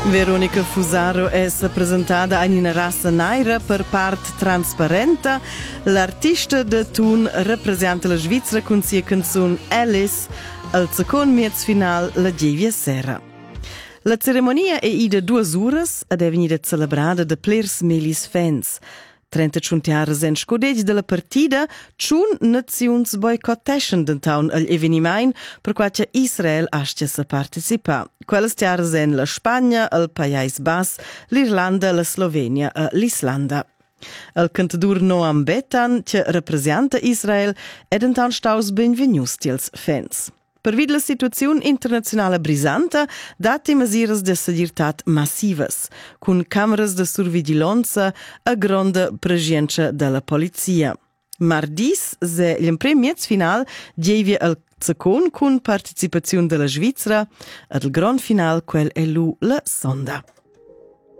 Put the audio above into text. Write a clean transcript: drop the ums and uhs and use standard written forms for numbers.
Veronica Fusaro è presentata in una razza naira per parte trasparente. L'artista de Thun rappresenta la Svizzera con sia canzone Alice al secondo miez final la Gievia Sera. La ceremonia è ida 2 uras ed è venuta celebrata da plers milis fans. 30 giuntiares en scodeg della partida, ciun naziuns boicotteschen d'entaun all'eveniment per quace Israel ascia sa participa. Quelles tiares en la Spagna, il Pais Bas, l'Irlanda, la Slovenia e l'Islanda. Il cantadur Noam Betan, che rappresenta Israel, ed entaun staus benvenuti tiels fans. Per vid la situazione internazionale brisanta, dati misures de seguridad massivas, con cameras de survigilanza e grande presenza della polizia. Mardis, se l'impremiez final gievia al second con participazione della Svizzera, ed il grand final quel è lu la sonda.